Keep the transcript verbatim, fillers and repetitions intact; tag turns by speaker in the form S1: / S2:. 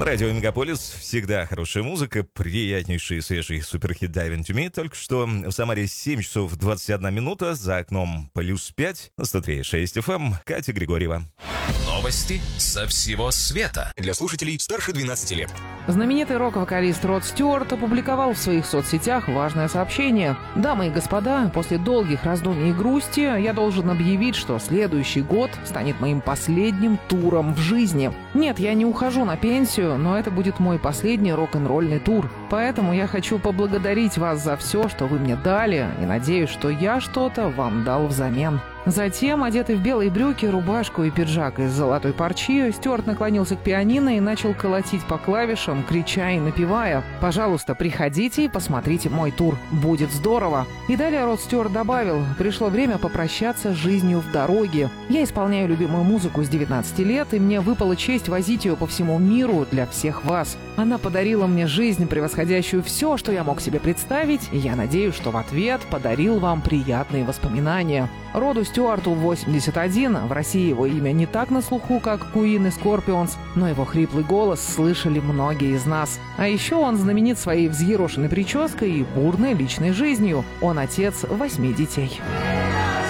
S1: Радио Мегаполис. Всегда хорошая музыка, приятнейший свежий суперхит Diving to Me. Только что в Самаре семь часов двадцать одна минута, за окном плюс пять, на сто три и шесть эф эм. Катя Григорьева.
S2: Новости со всего света для слушателей старше двенадцати лет.
S3: Знаменитый рок-вокалист Род Стюарт опубликовал в своих соцсетях важное сообщение. «Дамы и господа, после долгих раздумий и грусти я должен объявить, что следующий год станет моим последним туром в жизни. Нет, я не ухожу на пенсию, но это будет мой последний рок-н-ролльный тур. Поэтому я хочу поблагодарить вас за все, что вы мне дали, и надеюсь, что я что-то вам дал взамен». Затем, одетый в белые брюки, рубашку и пиджак из золотой парчи, Стюарт наклонился к пианино и начал колотить по клавишам, крича и напевая: «Пожалуйста, приходите и посмотрите мой тур. Будет здорово!» И далее Род Стюарт добавил: «Пришло время попрощаться с жизнью в дороге. Я исполняю любимую музыку с девятнадцати лет, и мне выпала честь возить ее по всему миру для всех вас. Она подарила мне жизнь, превосходящую все, что я мог себе представить, и я надеюсь, что в ответ подарил вам приятные воспоминания». Роду Стюарту восемьдесят один, в России его имя не так на слуху, как Queen и Scorpions, но его хриплый голос слышали многие из нас. А еще он знаменит своей взъерошенной прической и бурной личной жизнью. Он отец восьми детей.